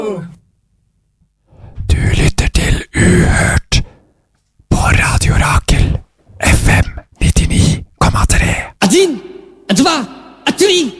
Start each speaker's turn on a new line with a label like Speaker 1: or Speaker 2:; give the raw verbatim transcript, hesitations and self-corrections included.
Speaker 1: Du lytter til Uhørt på Radio Rakel F M nittini komma tre.
Speaker 2: Один, два, три.